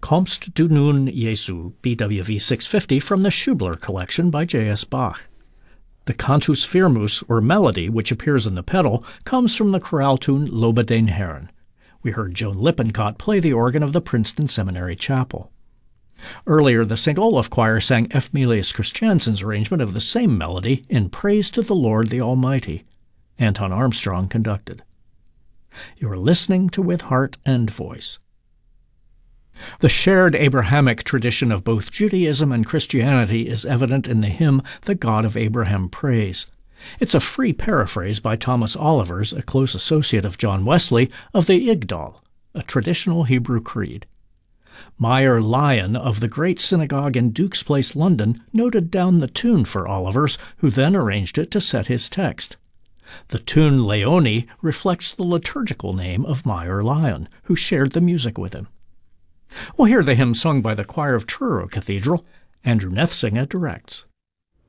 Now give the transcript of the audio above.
Kommst du nun, Jesu, BWV 650 from the Schubler collection by J.S. Bach. The Cantus Firmus, or melody, which appears in the pedal, comes from the chorale tune Lobe den Herrn. We heard Joan Lippincott play the organ of the Princeton Seminary Chapel. Earlier, the St. Olaf Choir sang F. Milius Christiansen's arrangement of the same melody in Praise to the Lord the Almighty. Anton Armstrong conducted. You are listening to With Heart and Voice. The shared Abrahamic tradition of both Judaism and Christianity is evident in the hymn The God of Abraham Praise. It's a free paraphrase by Thomas Olivers, a close associate of John Wesley, of the Igdal, a traditional Hebrew creed. Meyer Lyon of the Great Synagogue in Duke's Place, London, noted down the tune for Olivers, who then arranged it to set his text. The tune Leone reflects the liturgical name of Meyer Lyon, who shared the music with him. We'll hear the hymn sung by the choir of Truro Cathedral. Andrew Nethsinga directs.